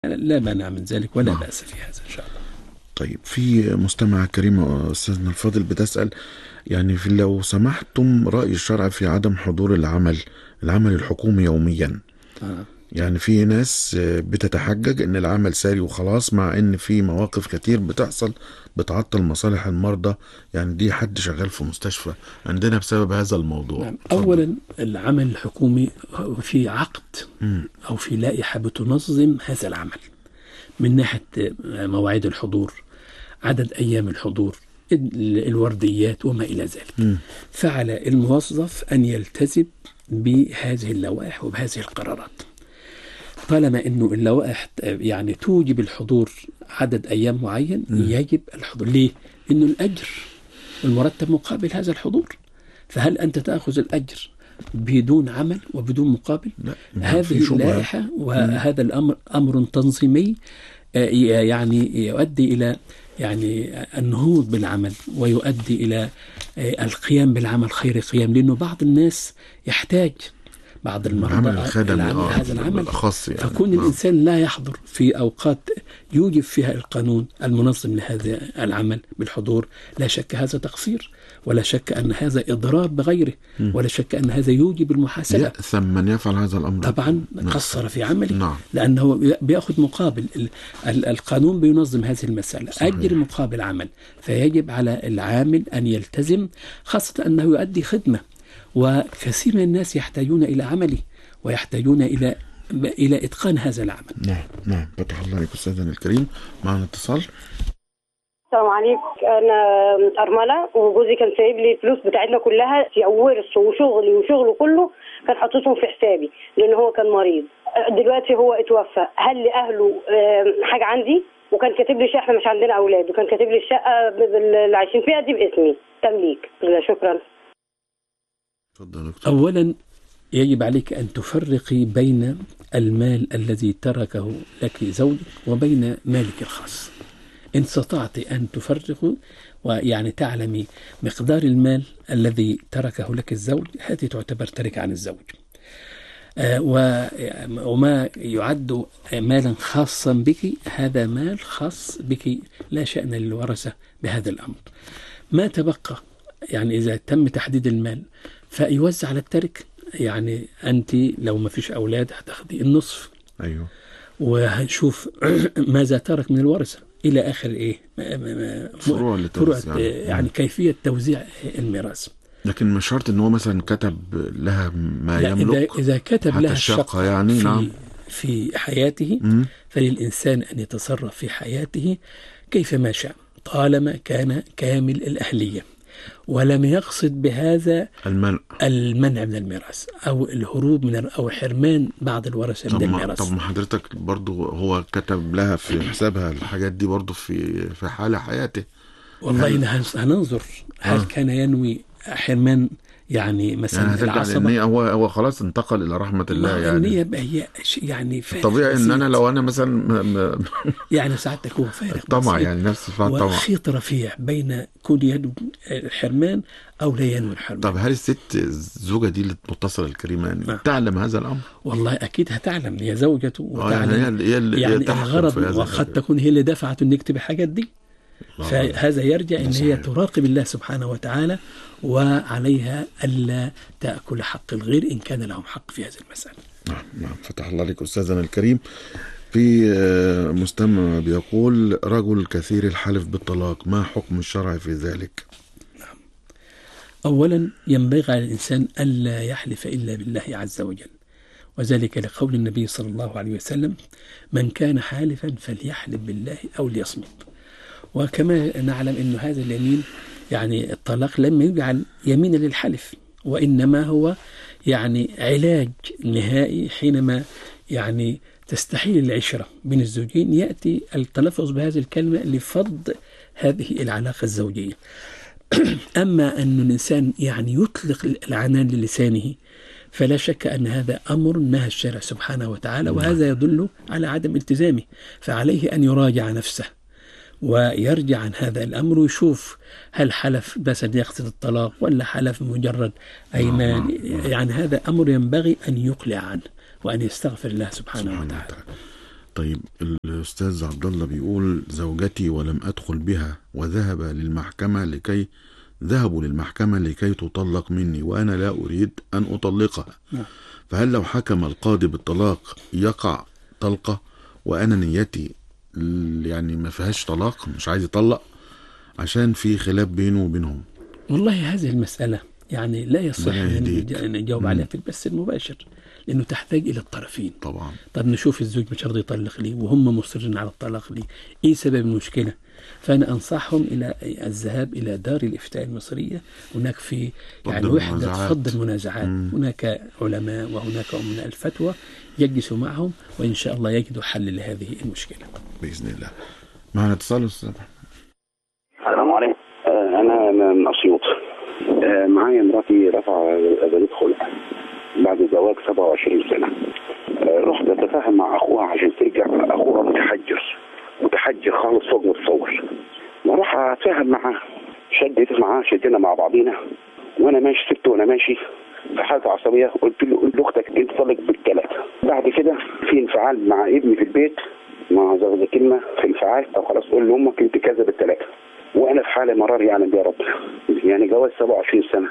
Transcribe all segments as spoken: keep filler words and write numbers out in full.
لا مانع من ذلك ولا بأس في هذا إن شاء الله. طيب، في مستمعة كريمة أستاذنا الفاضل بتسأل، يعني في لو سمحتم رأي الشرع في عدم حضور العمل العمل الحكومي يوميا. آه. يعني في ناس بتتحجج ان العمل ساري وخلاص، مع ان في مواقف كتير بتحصل بتعطل مصالح المرضى. يعني دي حد شغال في مستشفى عندنا بسبب هذا الموضوع. نعم. اولا العمل الحكومي في عقد م. او في لائحة بتنظم هذا العمل من ناحية مواعيد الحضور، عدد ايام الحضور، الورديات وما الى ذلك. م. فعلى الموظف ان يلتزم بهذه اللوائح وبهذه القرارات، طالما انه اللوائح يعني توجب الحضور عدد ايام معين. م. يجب الحضور. ليه؟ انه الاجر المرتب مقابل هذا الحضور. فهل انت تاخذ الاجر بدون عمل وبدون مقابل؟ لا. هذه اللائحه وهذا الامر امر تنظيمي يعني يؤدي الى يعني النهوض بالعمل ويؤدي الى القيام بالعمل خير قيام، لانه بعض الناس يحتاج بعض المرضى الخدمي آه هذا العمل الخاص. يعني فكون آه. الإنسان لا يحضر في أوقات يوجب فيها القانون المنظم لهذا العمل بالحضور، لا شك هذا تقصير، ولا شك أن هذا إضرار بغيره، م. ولا شك أن هذا يوجب المحاسبة. يأثم من يفعل هذا الأمر. طبعا قصر في عمله. نعم. لأنه بيأخذ مقابل. القانون بينظم هذه المسألة. صحيح. أجر مقابل عمل، فيجب على العامل أن يلتزم، خاصة أنه يؤدي خدمة، وكثير من الناس يحتاجون إلى عمله ويحتاجون إلى إلى إتقان هذا العمل. نعم نعم. فتح الله عليك أستاذنا الكريم. معنا اتصال. السلام عليكم. أنا أرملة، وجوزي كان سايب لي الفلوس بتاعتنا كلها في ورث وشغلي وشغله كله كان حاططهم في حسابي لأن هو كان مريض. دلوقتي هو اتوفى، هل لأهله حاجة عندي؟ وكان كاتب لي شقة، مش عندنا أولاد، وكان كاتب لي الشقة اللي عايشين فيها دي باسمي تمليك. شكرا. أولا يجب عليك أن تفرقي بين المال الذي تركه لك زوجك وبين مالك الخاص. إن استطعت أن تفرقوا ويعني تعلمي مقدار المال الذي تركه لك الزوج، هذه تعتبر تركة عن الزوج. آه وما يعد مالا خاصا بك هذا مال خاص بك، لا شأن للورثة بهذا الأمر. ما تبقى يعني إذا تم تحديد المال فيوزع على الترك. يعني أنت لو ما فيش أولاد هتاخدي النصف. أيوه. وهنشوف ماذا ترك من الورثة إلى آخر إيه فروع فروع يعني, يعني كيفية توزيع الميراث. لكن مش شرط إن هو مثلا كتب لها ما يملك. إذا, إذا كتب لها الشقة يعني في, نعم. في حياته م. فللإنسان أن يتصرف في حياته كيفما شاء طالما كان كامل الأهلية ولم يقصد بهذا المنع المنع من الميراث أو الهروب من أو حرمان بعض الورثة من الميراث. طب ما حضرتك برضو هو كتب لها في حسابها الحاجات دي برضو في في حال حياته. والله هل... هننظر هل آه. كان ينوي حرمان يعني مثلا يعني العصبة. هو هو خلاص انتقل إلى رحمة الله. يعني هي يعني طبيعي إن أنا لو أنا مثلا م... يعني ساعتك هو فارغ طبعا يعني نفس الطبع وخيط رفيع بين كل ينوي الحرمان أو لا ينوي الحرمان. طب هل الست الزوجة دي اللي متصلة الكريمة يعني آه. تعلم هذا الأمر؟ والله أكيد هتعلم، هي زوجته وتعلم. يعني, هي يعني الغرض وقد تكون هي اللي دفعت إن يكتب الحاجات دي. فهذا يرجع إن هي تراقب الله سبحانه وتعالى، وعليها ألا تأكل حق الغير إن كان لهم حق في هذه المسألة. نعم نعم. فتح الله عليك أستاذنا الكريم. في مستمع بيقول: رجل كثير الحلف بالطلاق، ما حكم الشرع في ذلك؟ نعم. أولا ينبغي على الإنسان ألا يحلف إلا بالله عز وجل، وذلك لقول النبي صلى الله عليه وسلم: من كان حالفا فليحلف بالله أو ليصمت. وكما نعلم أن هذا اليمين يعني الطلاق لم يجعل يمين للحلف، وإنما هو يعني علاج نهائي حينما يعني تستحيل العشرة بين الزوجين، يأتي التلفظ بهذه الكلمة لفض هذه العلاقة الزوجية. أما أن الإنسان يعني يطلق العنان للسانه فلا شك أن هذا أمر نهى الشرع سبحانه وتعالى، وهذا يدل على عدم التزامه. فعليه أن يراجع نفسه ويرجع عن هذا الأمر ويشوف هل حلف بس يقصد الطلاق ولا حلف مجرد أيمان. يعني هذا أمر ينبغي أن يقلع عنه وأن يستغفر الله سبحانه وتعالى. طيب الأستاذ عبد الله بيقول زوجتي ولم أدخل بها وذهب للمحكمة لكي ذهبوا للمحكمة لكي تطلق مني وأنا لا أريد أن أطلقها، فهل لو حكم القاضي بالطلاق يقع طلقة وأنا نيتي يعني ما فيهاش طلاق، مش عايز يطلق عشان في خلاف بينه وبينهم؟ والله هذه المسألة يعني لا يصح أن نجاوب عليها في البث المباشر، لأنه تحتاج إلى الطرفين طبعا. طب نشوف الزوج مش راضي يطلق لي وهم مصرين على الطلاق لي، إيه سبب المشكلة؟ فأنا أنصحهم إلى الذهاب إلى دار الإفتاء المصرية، هناك في يعني وحدة فض المنازعات، هناك علماء وهناك أمناء الفتوى يجلسوا معهم وإن شاء الله يجدوا حل لهذه المشكلة بإذن الله. معنا اتصال أستاذ. السلام عليكم. أنا من أسيوط، معايا مراتي رفع أبدية خلع بعد زواج سبعة وعشرين سنة. رحت أتفاهم مع أخوها عشان ترجع، أخوها متحجر متحجر خالص فوق متصور، وراح أتفاهم معاه، شديت معاه شدينا مع بعضينا وأنا ماشي سبته وأنا ماشي في حالة عصبية، قلت له قلت لأختك أنت طلق بالثلاثة. بعد كده في انفعال مع ابني في البيت، مع زوجة كلمة في انفعال، طب خلاص قول لأمك أنت كذا بالثلاثة، وأنا في حالة مرار يعني يا رب، يعني جواز سبعة وعشرين سنة.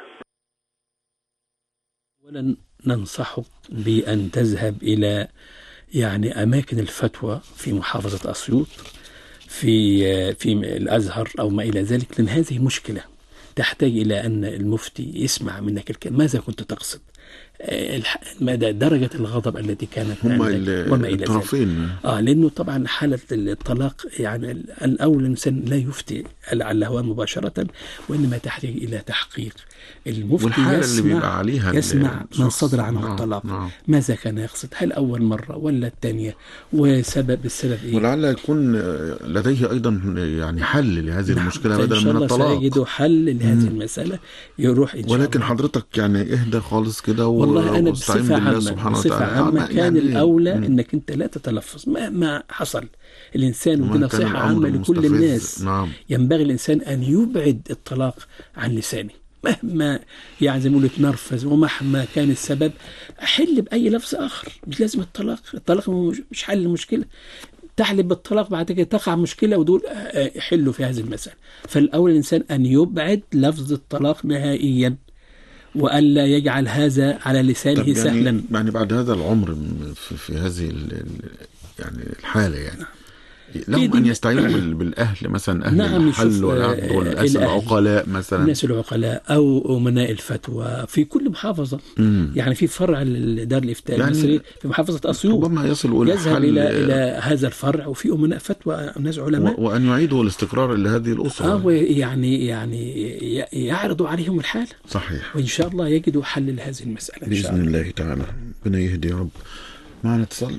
أولا ننصحك بأن تذهب إلى يعني أماكن الفتوى في محافظة أسيوط، في في الأزهر أو ما إلى ذلك، لأن هذه مشكلة تحتاج إلى أن المفتي يسمع منك الكلام، ماذا كنت تقصد، مدى درجة الغضب التي كانت هم وما إلى الطرفين. آه لأنه طبعا حالة الطلاق يعني الأول الإنسان لا يفتي على الهواء مباشرة، وإنما تحتاج إلى تحقيق. المفتي يسمع, يسمع من صدر عنه نعم الطلاق نعم. ماذا كان يقصد، هل أول مرة ولا الثانية، وسبب السبب إيه، ولعل يكون لديه أيضا يعني حل لهذه نعم. المشكلة بدلا من الطلاق، سيجد حل لهذه المسألة يروح إن شاء ولكن الله. حضرتك يعني اهدى خالص كده و... والله أنا بصفة عامة, بصفة عامة كان يعني الأولى مم. أنك أنت لا تتلفظ مهما حصل. الإنسان ودي نصيحة عامة لكل الناس نعم. ينبغي الإنسان أن يبعد الطلاق عن لسانه مهما يعني زي ما يقولوا تنرفز، ومهما كان السبب حل بأي لفظ آخر، مش لازم الطلاق. الطلاق مش حل المشكلة، تحلب بالطلاق بعد كده تقع مشكلة ودول يحلوا في هذه المسألة. فالأول الإنسان أن يبعد لفظ الطلاق نهائيا، وألا يجعل هذا على لسانه يعني سهلا. يعني بعد هذا العمر في, في هذه يعني الحالة يعني لهم أن يستعينوا بالأهل مثلا، أهل نعم الحل والعقد والناس العقلاء مثلا، الناس العقلاء أو أمناء الفتوى في كل محافظة. مم. يعني في فرع دار الإفتاء يعني المصري في محافظة أسيوط ربما يصل يذهب إلى إلى هذا الفرع، وفي أمناء فتوى ناس علماء، وأن يعيدوا الاستقرار لهذه الأسرة. آه يعني يعني يعرضوا عليهم الحال صحيح، وإن شاء الله يجدوا حل لهذه المسألة بإذن الله تعالى. ربنا يهدي يا رب. معنا اتصال.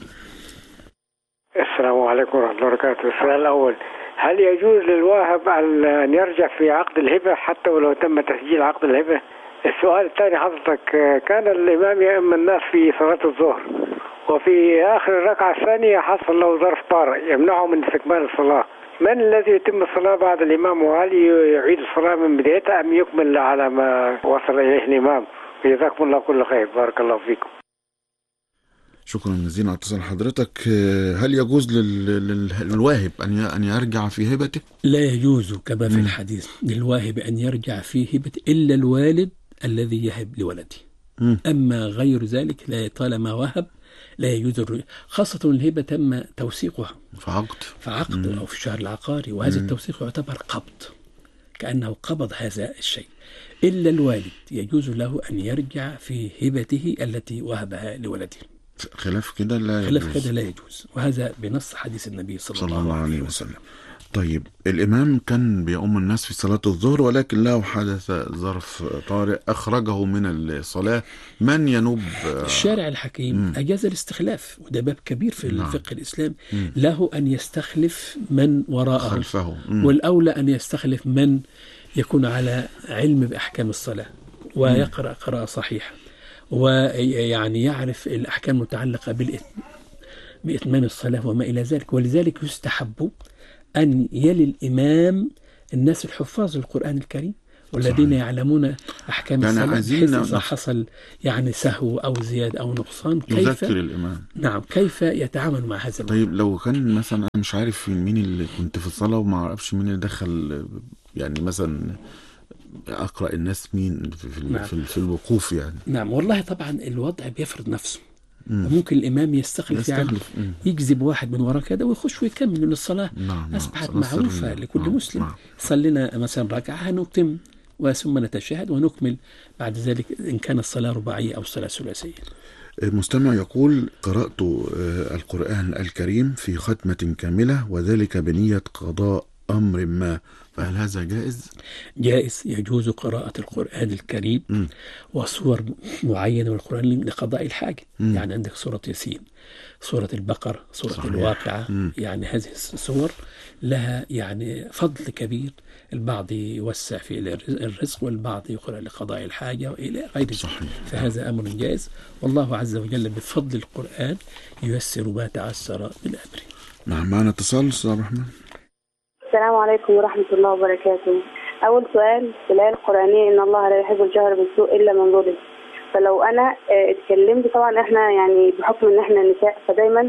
السلام عليكم ورحمة الله وبركاته. السؤال الأول، هل يجوز للواهب أن يرجع في عقد الهبة حتى ولو تم تسجيل عقد الهبة؟ السؤال الثاني حضرتك، كان الإمام يأم الناس في صلاة الظهر، وفي آخر الركعة الثانية حصل له ظرف طارئ يمنعه من استكمال الصلاة، من الذي يتم الصلاة بعد الإمام، وهل يعيد الصلاة من بدايتها أم يكمل على ما وصل إليه الإمام؟ جزاكم الله كل خير، بارك الله فيكم. شكرا جزيلا على اتصال حضرتك. هل يجوز للواهب أن أن يرجع في هبته؟ لا يجوز كما في الحديث للواهب أن يرجع في هبته إلا الوالد الذي يهب لولده. م. أما غير ذلك لا، طالما وهب لا يجوز الرجوع، خاصة الهبة تم توثيقها في عقد في عقد أو في الشهر العقاري، وهذا التوثيق يعتبر قبض كأنه قبض هذا الشيء. إلا الوالد يجوز له أن يرجع في هبته التي وهبها لولده. خلاف كده لا يجوز. خلاف كده لا يجوز، وهذا بنص حديث النبي صلى, صلى الله عليه وسلم. طيب الإمام كان بيؤم الناس في صلاة الظهر، ولكن له حدث ظرف طارئ أخرجه من الصلاة، من ينوب؟ الشارع الحكيم مم. أجاز الاستخلاف، وده باب كبير في نعم. الفقه الإسلام. مم. له أن يستخلف من وراءه خلفه، والأولى أن يستخلف من يكون على علم بأحكام الصلاة ويقرأ قراءة صحيحة، ويعني يعرف الأحكام المتعلقة بإتمام الصلاة وما إلى ذلك. ولذلك يستحب أن يلي الإمام الناس الحفاظ القرآن الكريم، والذين صحيح. يعلمون أحكام يعني الصلاة عايزين بحيث نف- إذا حصل يعني سهو أو زيادة أو نقصان كيف يذكر الإمام. نعم كيف يتعامل مع هذا الوضع. طيب لو كان مثلا أنا مش عارف مين اللي كنت في الصلاة وما أعرفش مين اللي دخل، يعني مثلا أقرأ الناس مين في في, نعم. في, في الوقوف يعني. نعم والله طبعا الوضع بيفرض نفسه. مم. وممكن الإمام يستخلف يعني يستخلف. مم. يجذب واحد من وراء كده ويخش ويكمل من الصلاة. نعم نعم. أصبحت صلاة معروفة سرية. لكل نعم. مسلم. نعم. صلينا مثلا ركعة هنتم وثم نتشهد ونكمل بعد ذلك إن كان الصلاة رباعية أو الصلاة ثلاثية. مستمع يقول: قرأت آه، القرآن الكريم في ختمة كاملة وذلك بنية قضاء أمر ما، فهل هذا جائز؟ جائز، يجوز قراءة القرآن الكريم م. وصور معينة من القرآن لقضاء الحاجة. م. يعني عندك سورة ياسين، سورة البقرة، سورة صحيح. الواقعة. م. يعني هذه السور لها يعني فضل كبير، البعض يوسع في الرزق والبعض يقرأ لقضاء الحاجة وإلى غير ذلك. فهذا أمر جائز، والله عز وجل بفضل القرآن ييسر ما تعسر من أمره. نعم. معنا اتصال. أستاذ الرحمن. السلام عليكم ورحمة الله وبركاته. أول سؤال في الآية القرآنية: إن الله لا يحب الجهر بالسوء إلا من ظلم. فلو أنا آه، اتكلمت، طبعا إحنا يعني بحكم إن إحنا نساء فدايما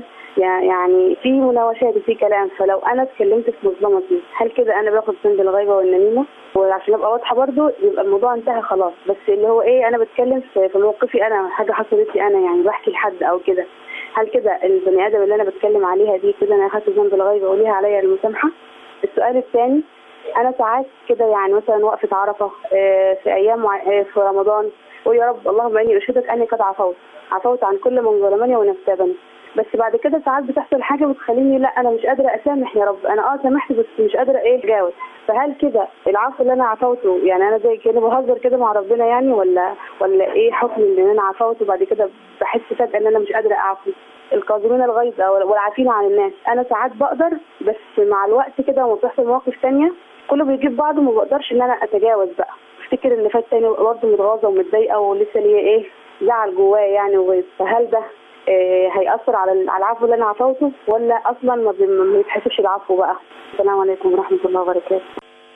يعني في مناوشات وفي كلام، فلو أنا اتكلمت في مظلمتي هل كده أنا باخد ذنب الغيبة والنميمة؟ وعشان أبقى واضحة برضو يبقى الموضوع انتهى خلاص، بس اللي هو إيه، أنا بتكلم في في موقفي أنا، حاجة حصلت لي أنا، يعني بحكي لحد أو كده، هل كده البني آدم اللي أنا بتكلم عليها دي كده أنا أخدت ذنب الغيبة وليها عليا المسامحة؟ السؤال الثاني: أنا ساعات كده يعني مثلا وقفة عرفة آه، في أيام مع- آه، في رمضان، قول يا رب اللهم إني أشهدك أني قد عفوت عفوت عن كل من ظلمني ونفتبني. بس بعد كده ساعات بتحصل حاجة بتخليني لا أنا مش قادرة أسامح يا رب، أنا أه سامحت بس مش قادرة إيه أتجاوز. فهل كده العفو اللي أنا عفوته يعني أنا زي كده بهزر كده مع ربنا يعني، ولا ولا إيه حكم إن أنا عفوت وبعد كده بحس فجأة إن أنا مش قادرة أعفو؟ القادرين الغيظ والعافين عن الناس، أنا ساعات بقدر بس مع الوقت كده وما بتحصل مواقف تانية كله بيجيب بعضه وما بقدرش إن أنا أتجاوز بقى. افتكر اللي فات تاني برضه متغاظة ومتضايقة ولسه ليا إيه زعل جوايا يعني وغيظ. فهل ده إيه هيأثر على على العفو اللي أنا عفوته، ولا أصلا ما بي- ما بيتحسبش العفو بقى؟ السلام عليكم ورحمة الله وبركاته.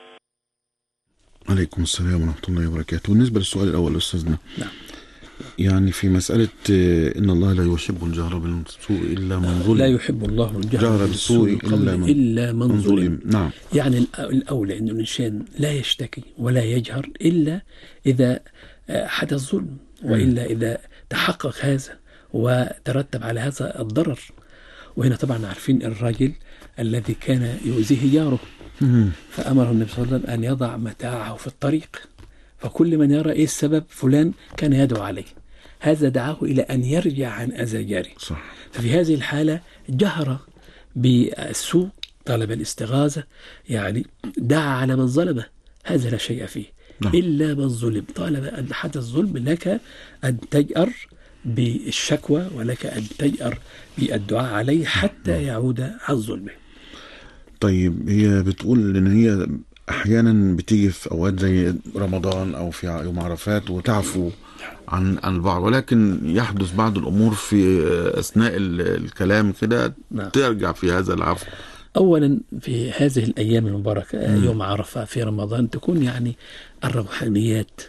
عليكم السلام ورحمة الله وبركاته. بالنسبة للسؤال الأول أستاذنا، نعم. يعني في مسألة آه، إن الله لا يحب الجهر بالسوء إلا من ظلم. لا يحب الله الجهر جهر بالسوء بالسوء قول إلا من- إلا من من ظلم. ظلم. نعم. يعني الأ- الأولى أن الإنسان لا يشتكي ولا يجهر إلا إذا آه، حدث ظلم، وإلا إذا تحقق هذا وترتب على هذا الضرر. وهنا طبعا عارفين الرجل الذي كان يؤذيه جاره، مم. فأمره النبي صلى الله عليه وسلم أن يضع متاعه في الطريق، فكل من يرى إيه السبب فلان كان يدعو عليه، هذا دعاه إلى أن يرجع عن أذى جاره. صح. ففي هذه الحالة جهر بالسوء، طلب الاستغاثة، يعني دعا على من ظلمه، هذا لا شيء فيه. نعم. إلا من ظلم، طالب أن حدث ظلم لك أن تجأر بالشكوى ولك أن تجأر بالدعاء عليه حتى يعود عن ظلمه. طيب هي بتقول إن هي أحيانا بتيجي في أوقات زي رمضان أو في يوم عرفات وتعفو عن عن البعض، ولكن يحدث بعض الأمور في أثناء ال- الكلام كده نعم. ترجع في هذا العفو. أولا في هذه الأيام المباركة يوم عرفة في رمضان تكون يعني الروحانيات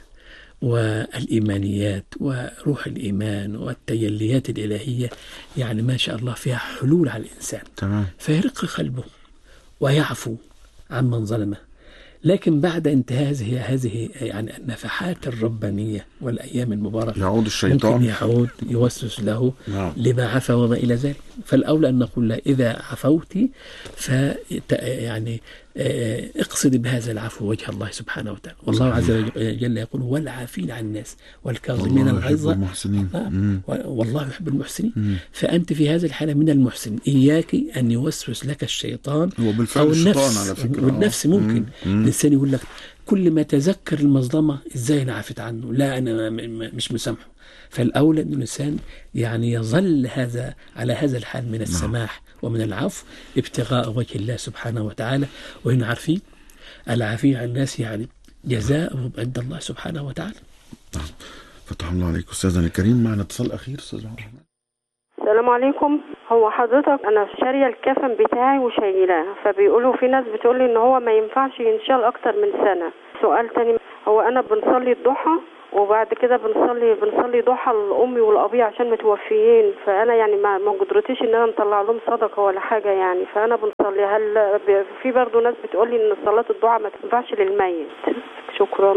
والإيمانيات وروح الإيمان والتجليات الإلهية يعني ما شاء الله فيها حلول على الإنسان، تمام. فيرق قلبه ويعفو عمن ظلمه. لكن بعد انتهاء هذه هذه يعني النفحات الربانية والأيام المباركة يعود الشيطان. ممكن يعود يوسوس له نعم. لما عفا وما إلى ذلك. فالأولى أن نقول له إذا عفوت ف يعني آه، اقصد بهذا العفو وجه الله سبحانه وتعالى. والله عز وجل يقول: والعافين عن الناس والكاظمين والله يحب الغيظ المحسنين. آه، مم. والله يحب المحسنين. مم. فأنت في هذه الحالة من المحسنين. إياك أن يوسوس لك الشيطان هو بالفعل أو الشيطان النفس. على فكرة. والنفس آه. ممكن مم. الإنسان يقول لك كل ما تذكر المظلمة إزاي أنا عفت عنه، لا أنا م- م- مش مسامحه. فالأولى أن الإنسان يعني يظل هذا على هذا الحال من السماح ومن العفو ابتغاء وجه الله سبحانه وتعالى. وهنا عارفين العافية عن الناس يعني جزاؤهم عند الله سبحانه وتعالى. نعم. فتح الله عليك أستاذنا الكريم. معنا اتصال أخير أستاذ عبد الرحمن. السلام عليكم. هو حضرتك انا شاريه الكفن بتاعي وشايلاه، فبيقولوا في ناس بتقولي ان هو ما ينفعش ينشال اكتر من سنه. سؤال تاني: هو انا بنصلي الضحى وبعد كده بنصلي بنصلي ضحى لامي والابي عشان متوفيين، فانا يعني ما ما قدرتش ان انا نطلع لهم صدقه ولا حاجه يعني، فانا بنصلي. هل في برضه ناس بتقول لي ان صلاه الضحى ما تنفعش للميت؟ شكرا.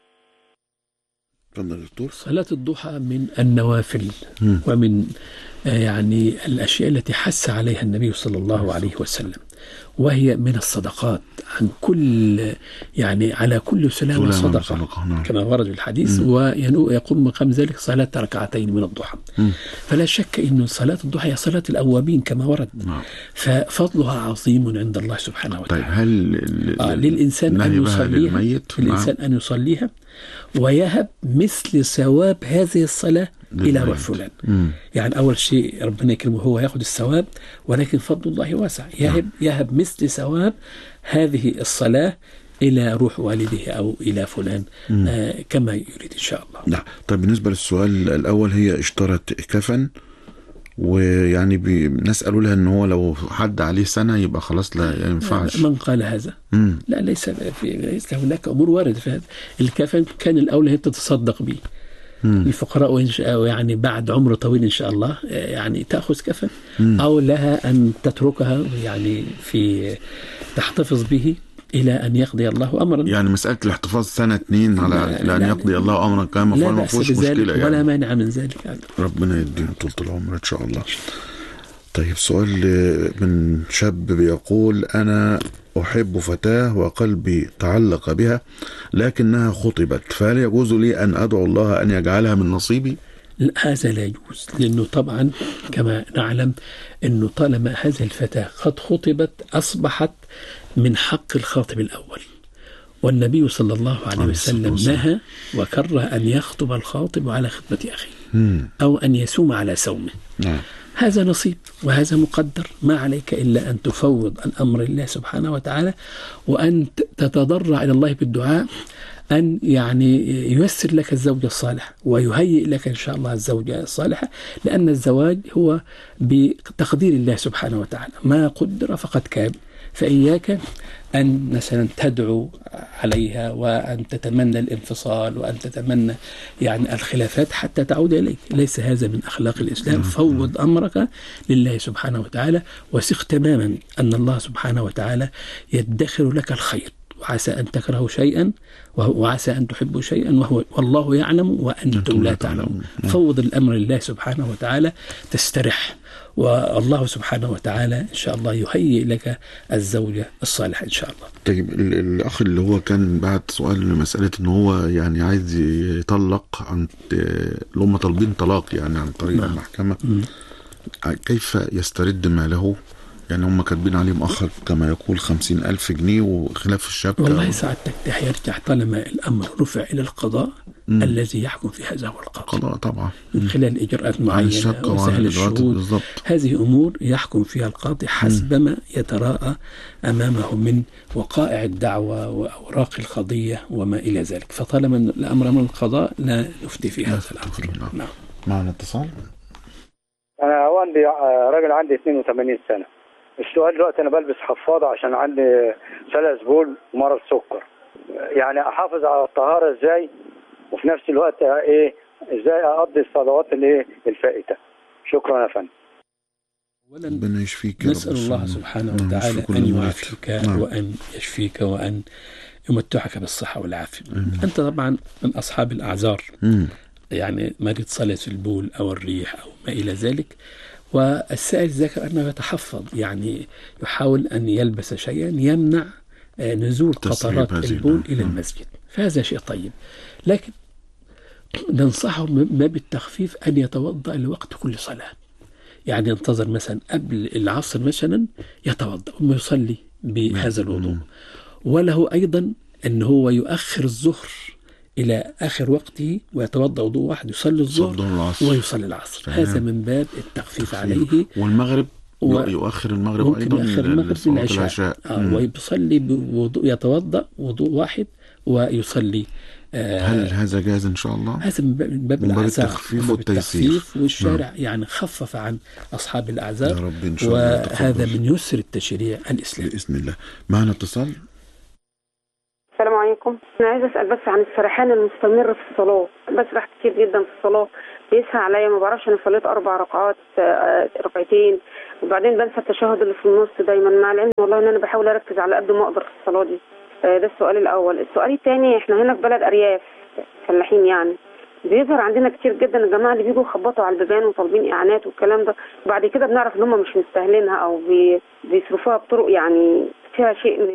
اتفضل دكتور. صلاة الضحى من النوافل م. ومن يعني الأشياء التي حث عليها النبي صلى الله عليه وسلم، وهي من الصدقات عن كل يعني على كل سلامة صدقة, صدقة نعم. كما ورد في الحديث، ويقوم مقام ذلك صلاة ركعتين من الضحى. م. فلا شك أن صلاة الضحى هي صلاة الأوابين كما ورد، نعم. ففضلها عظيم عند الله سبحانه وتعالى. طيب هل آه للإنسان أن يصليها للإنسان أن يصليها ويهب مثل ثواب هذه الصلاة إلى روح فلان. مم. يعني أول شيء ربنا يكرمه هو يأخذ الثواب، ولكن فضل الله واسع، يهب, يهب مثل ثواب هذه الصلاة إلى روح والده أو إلى فلان آه كما يريد إن شاء الله. نعم. طيب بالنسبة للسؤال الأول، هي اشترت كفن، ويعني الناس قالوا لها ان هو لو حد عليه سنه يبقى خلاص لا ينفعش. من قال هذا؟ مم. لا ليس في ليس هناك امور وارده في هذا. الكفن كان الاولى هي تتصدق به الفقراء، يعني بعد عمر طويل ان شاء الله يعني تاخذ كفن، مم. او لها ان تتركها يعني في تحتفظ به إلى أن يقضي الله أمرا. يعني مسألة الاحتفاظ سنة اتنين على لأن يقضي الله أمرا كان مفهوم ما فيهوش مشكلة يعني. ولا مانع من ذلك يعني. ربنا يدينا طول العمر إن شاء الله. طيب سؤال من شاب بيقول: أنا أحب فتاة وقلبي تعلق بها لكنها خطبت، فهل يجوز لي أن أدعو الله أن يجعلها من نصيبي؟ هذا لا يجوز، لأنه طبعا كما نعلم أنه طالما هذه الفتاة قد خطبت أصبحت من حق الخاطب الأول، والنبي صلى الله عليه وسلم نهى وكره أن يخطب الخاطب على خطبة أخيه أو أن يسوم على سومه. نعم. هذا نصيب وهذا مقدر، ما عليك إلا أن تفوض الأمر الله سبحانه وتعالى، وأن تتضرع إلى الله بالدعاء أن يعني ييسر لك الزوجة الصالحة ويهيئ لك إن شاء الله الزوجة الصالحة، لأن الزواج هو بتقدير الله سبحانه وتعالى، ما قدر فقد كان. فإياك أن مثلا تدعو عليها وأن تتمنى الانفصال وأن تتمنى يعني الخلافات حتى تعود إليك، ليس هذا من أخلاق الإسلام. فوض أمرك لله سبحانه وتعالى، وثق تماما أن الله سبحانه وتعالى يدخر لك الخير، وعسى أن تكرهوا شيئا وعسى أن تحبوا شيئا وهو والله يعلم وأنتم لا تعلمون. فوض الأمر لله سبحانه وتعالى تسترح، والله سبحانه وتعالى إن شاء الله يهيئ لك الزوجة الصالحة إن شاء الله. طيب الأخ اللي هو كان بعد سؤال مسألة إن هو يعني عايز يطلق عن اللي هم طالبين طلاق يعني عن طريق نعم. المحكمة، م. كيف يسترد ماله؟ يعني هم كاتبين عليه مؤخر كما يقول خمسين ألف جنيه وخلاف الشبكة. والله سعادتك يرجع طالما الأمر رفع إلى القضاء مم. الذي يحكم في هذا هو القاضي. القضاء طبعا من خلال إجراءات معينة وسهل الشهود، هذه أمور يحكم فيها القاضي حسب ما يتراءى أمامه من وقائع الدعوة وأوراق القضية وما إلى ذلك. فطالما الأمر من القضاء لا نفتي في هذا الأمر. نعم. نعم. معنا اتصال. أنا عندي راجل عندي اثنين وثمانين سنة. السؤال دلوقتي أنا بلبس حفاضة عشان عندي سلس بول ومرض سكر، يعني أحافظ على الطهارة إزاي وفي نفس الوقت إيه إزاي أقضي الصلوات اللي الفائتة؟ شكرا يا فندم. ربنا يشفيك. نسأل الله سبحانه وتعالى أن يعافيك نعم. وأن يشفيك وأن يمتعك بالصحة والعافية. مم. أنت طبعا من أصحاب الأعذار، مم. يعني مريض سلس البول أو الريح أو ما إلى ذلك، والسائل ذكر أنه يتحفظ، يعني يحاول أن يلبس شيئا يمنع نزول قطرات البول إلى المسجد، فهذا شيء طيب. لكن ننصحه ما بالتخفيف أن يتوضأ لوقت كل صلاة، يعني ينتظر مثلا قبل العصر مثلا يتوضأ ثم يصلي بهذا الوضوء، وله أيضا أن هو يؤخر الظهر إلى آخر وقته ويتوضأ وضوء واحد، يصلي الظهر ويصلي العصر. تمام. هذا من باب التخفيف عليه. والمغرب و... يؤخر المغرب أيضا يؤخر المغرب للعشاء، آه ويصلي بوضوء، يتوضأ وضوء واحد ويصلي. آه هل هذا جاز إن شاء الله؟ هذا من باب الأعذار، التخفيف والتيسير، والشارع نعم. يعني خفف عن أصحاب الأعذار، يا رب إن شاء الله. وهذا من يسر التشريع الإسلامي بإذن الله. معنا اتصال. السلام عليكم. أنا عايزة أسأل بس عن السرحان المستمر في الصلاة. بسرح كتير جدا في الصلاة، بيسهى عليا، ما بعرفش. أنا صليت أربع ركعات ركعتين وبعدين بنسى التشهد اللي في النص دايما، مع العلم والله إن أنا بحاول أركز على قد ما أقدر في الصلاة دي. ده السؤال الأول. السؤال الثاني، إحنا هنا في بلد أرياف فلاحين يعني، بيظهر عندنا كتير جدا الجماعة اللي بيجوا يخبطوا على البيبان وطالبين إعانات والكلام ده، وبعد كده بنعرف إن هم مش مستاهلينها أو بي... بيصرفوها بطرق يعني فيها شيء من.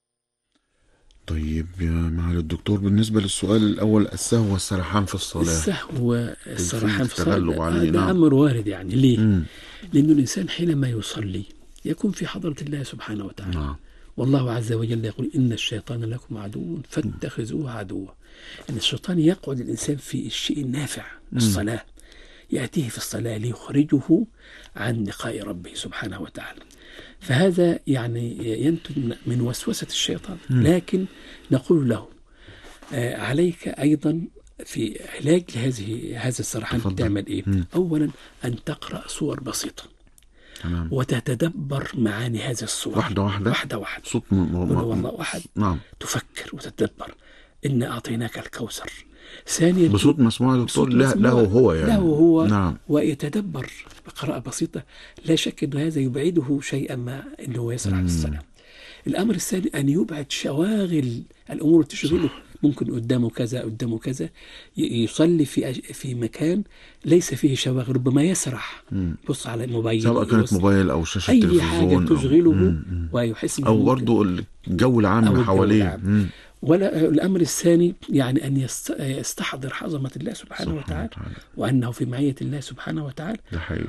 طيب يا معالي الدكتور، بالنسبة للسؤال الأول، السهو والسرحان في الصلاة. السهو والسرحان في التغلب الصلاة عليه، ده نعم. أمر وارد يعني. ليه؟ مم. لأنه الإنسان حينما يصلي يكون في حضرة الله سبحانه وتعالى. نعم. والله عز وجل يقول إن الشيطان لكم عدو فاتخذوه عدوا. إن الشيطان يقعد الإنسان في الشيء النافع، الصلاة، يأتيه في الصلاة ليخرجه عن لقاء ربه سبحانه وتعالى. فهذا يعني ينتج من وسوسة الشيطان. لكن نقول له آه عليك أيضا في علاج لهذه هذا السرحان تعمل إيه؟ مم. أولا أن تقرأ صور بسيطة. تمام. وتتدبر معاني هذه الصور واحدة واحدة واحدة واحدة صوت م... م... والله واحد. نعم. تفكر وتتدبر. إن أعطيناك الكوثر. ثانيا بصوت مسموع يا دكتور، له له هو يعني له هو. نعم. ويتدبر بقراءة بسيطة. لا شك أن هذا يبعده شيئا ما أنه هو يسرع في الصلاة. الأمر الثاني أن يبعد شواغل الأمور تشغله. ممكن قدامه كذا قدامه كذا، يصلي في في مكان ليس فيه شواغل، ربما يسرح، يبص على الموبايل، سواء كانت موبايل أو شاشة أي تلفزيون، حاجة تشغله أو ويحس أو برضو الجو العام اللي حواليه. ولا الأمر الثاني يعني أن يستحضر عظمة الله سبحانه وتعالى، وأنه في معية الله سبحانه وتعالى.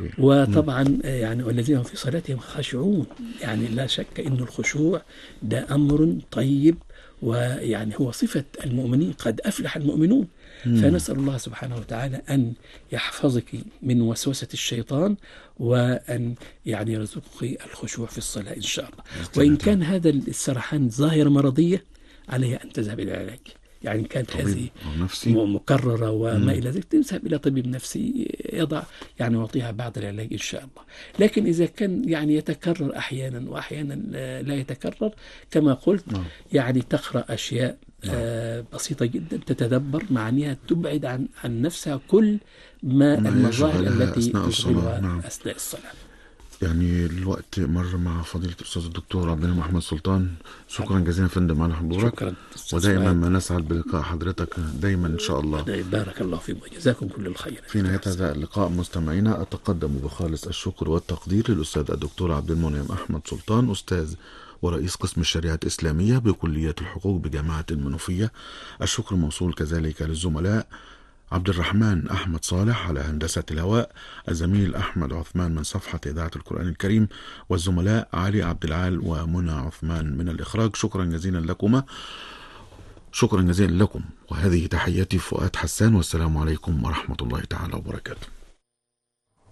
وطبعا يعني والذين هم في صلاتهم خاشعون، يعني لا شك أن الخشوع ده أمر طيب، ويعني هو صفة المؤمنين، قد أفلح المؤمنون. فنسأل الله سبحانه وتعالى أن يحفظك من وسوسة الشيطان، وأن يعني يرزقك الخشوع في الصلاة إن شاء الله. وإن كان هذا السرحان ظاهرة مرضية عليها أن تذهب إلى العلاج. يعني كانت هذه مكررة وما إلى ذلك، تذهب إلى طبيب نفسي يضع يعني يعطيها بعض العلاج إن شاء الله. لكن إذا كان يعني يتكرر أحيانا وأحيانا لا يتكرر كما قلت، يعني تقرأ أشياء آه بسيطة جدا، تتدبر معانيها، تبعد عن عن نفسها كل ما المظاهر التي تشغلها نعم. أثناء الصلاة. يعني الوقت مر مع فضيلة الأستاذ الدكتور عبد المنعم محمد سلطان. شكرا جزيلا فندم على حضورك، ودائما ما نسعد بلقاء حضرتك دائما إن شاء الله. بارك الله فيكم وجزاكم كل الخير. في نهاية هذا اللقاء مستمعينا، أتقدم بخالص الشكر والتقدير للأستاذ الدكتور عبد المنعم أحمد سلطان، أستاذ ورئيس قسم الشريعة الإسلامية بكلية الحقوق بجامعة المنوفية. الشكر موصول كذلك للزملاء عبد الرحمن أحمد صالح على هندسة الهواء، الزميل أحمد عثمان من صفحة إذاعة القرآن الكريم، والزملاء علي عبد العال ومنى عثمان من الإخراج. شكرا جزيلا لكما شكرا جزيلا لكم، وهذه تحياتي فؤاد حسان، والسلام عليكم ورحمة الله تعالى وبركاته.